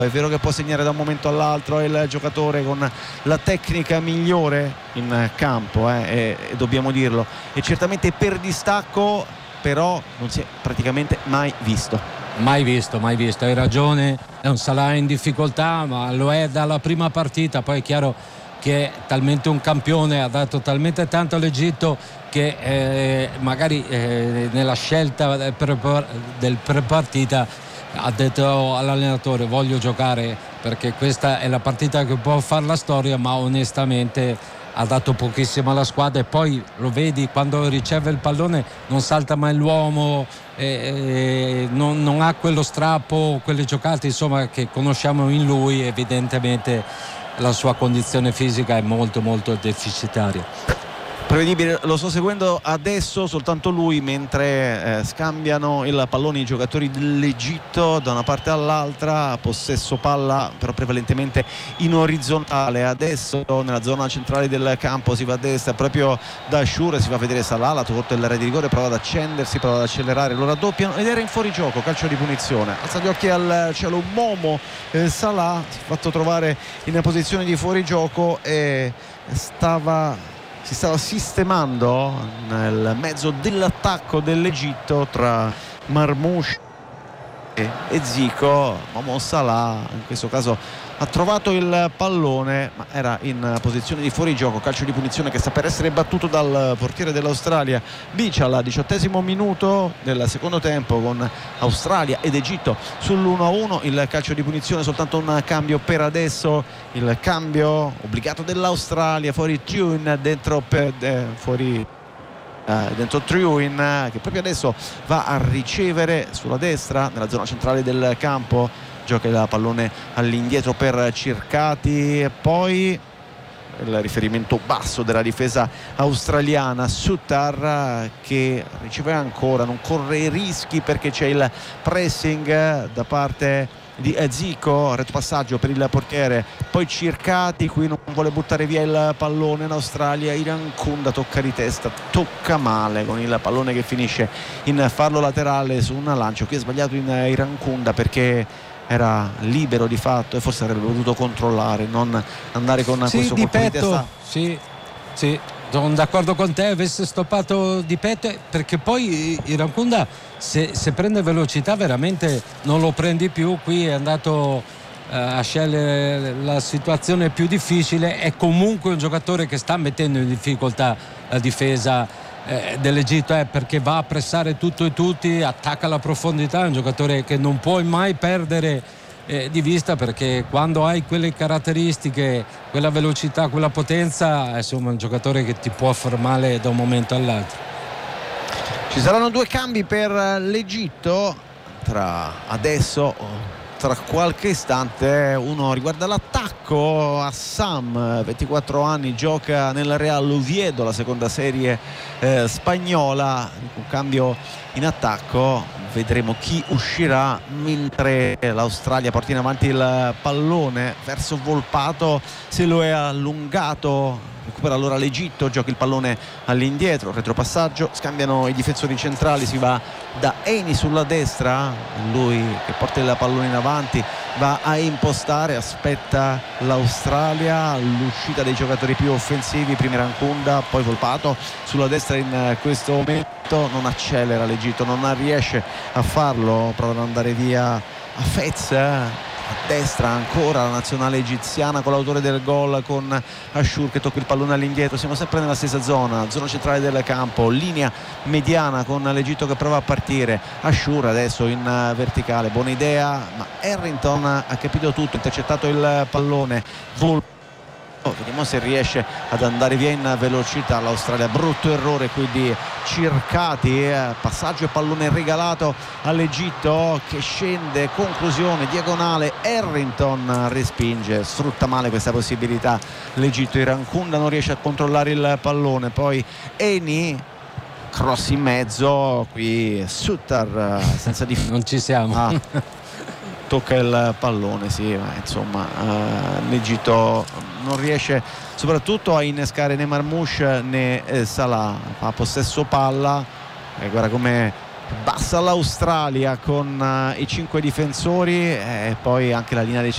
È vero che può segnare da un momento all'altro, è il giocatore con la tecnica migliore in campo, e dobbiamo dirlo, e certamente per distacco, però non si è praticamente mai visto. Mai visto, hai ragione. È un Salah in difficoltà, ma lo è dalla prima partita. Poi è chiaro che è talmente un campione, ha dato talmente tanto all'Egitto che magari nella scelta del pre-partita ha detto all'allenatore: voglio giocare perché questa è la partita che può fare la storia, ma onestamente ha dato pochissimo alla squadra. E poi lo vedi, quando riceve il pallone non salta mai l'uomo, non ha quello strappo, quelle giocate insomma che conosciamo in lui. Evidentemente la sua condizione fisica è molto molto deficitaria. Prevedibile, lo sto seguendo adesso soltanto lui mentre scambiano il pallone i giocatori dell'Egitto da una parte all'altra, possesso palla però prevalentemente in orizzontale. Adesso nella zona centrale del campo si va a destra proprio da Ashour, si va a vedere Salah, lato corto dell'area di rigore, prova ad accendersi, prova ad accelerare, lo raddoppiano ed era in fuorigioco, calcio di punizione. Alza gli occhi al cielo Momo Salah, si è fatto trovare in posizione di fuorigioco e si stava sistemando nel mezzo dell'attacco dell'Egitto tra Marmoush e Zico. Momo Salah in questo caso ha trovato il pallone ma era in posizione di fuorigioco, calcio di punizione che sta per essere battuto dal portiere dell'Australia Bichal al 18° minuto del secondo tempo, con Australia ed Egitto sull'1-1. Il calcio di punizione, soltanto un cambio per adesso, il cambio obbligato dell'Australia, fuori Tune, dentro Truin, che proprio adesso va a ricevere sulla destra nella zona centrale del campo, gioca il pallone all'indietro per Circati e poi il riferimento basso della difesa australiana, Sutar, che riceve ancora, non corre rischi perché c'è il pressing da parte di Zico, retropassaggio per il portiere, poi Circati, qui non vuole buttare via il pallone in Australia, Irankunda tocca di testa, tocca male con il pallone che finisce in fallo laterale su un lancio. Qui è sbagliato in Irankunda perché era libero di fatto e forse avrebbe potuto controllare, non andare con questo colpo di testa. Sì, sono d'accordo con te, avesse stoppato di petto, perché poi Irankunda se prende velocità veramente non lo prendi più. Qui è andato a scegliere la situazione più difficile. È comunque un giocatore che sta mettendo in difficoltà la difesa dell'Egitto, perché va a pressare tutto e tutti, attacca la profondità. È un giocatore che non puoi mai perdere di vista, perché quando hai quelle caratteristiche, quella velocità, quella potenza, insomma è un giocatore che ti può far male da un momento all'altro. Ci saranno due cambi per l'Egitto tra qualche istante. Uno riguarda l'attacco. Assam, 24 anni, gioca nel Real Oviedo, la seconda serie spagnola. Un cambio in attacco, vedremo chi uscirà mentre l'Australia porta in avanti il pallone verso Volpato, se lo è allungato. Recupera allora l'Egitto, gioca il pallone all'indietro, retropassaggio, scambiano i difensori centrali, si va da Eni sulla destra, lui che porta il pallone in avanti, va a impostare, aspetta l'Australia, l'uscita dei giocatori più offensivi, prima Irankunda, poi Volpato sulla destra. In questo momento non accelera l'Egitto, non riesce a farlo, prova ad andare via a Fez. A destra ancora la nazionale egiziana con l'autore del gol, con Ashour che tocca il pallone all'indietro. Siamo sempre nella stessa zona centrale del campo, linea mediana con l'Egitto che prova a partire. Ashour adesso in verticale, buona idea, ma Harrington ha capito tutto, intercettato il pallone. Vediamo se riesce ad andare via in velocità l'Australia. Brutto errore qui di Circati, passaggio e pallone regalato all'Egitto che scende, conclusione diagonale. Harrington respinge, sfrutta male questa possibilità l'Egitto. Irankunda non riesce a controllare il pallone, poi Eni, cross in mezzo, qui Sutar senza difesa. Non ci siamo. Tocca il pallone, sì, ma insomma l'Egitto non riesce soprattutto a innescare né Marmoush né Salah. Fa possesso palla e guarda come bassa l'Australia con i 5 difensori e poi anche la linea dei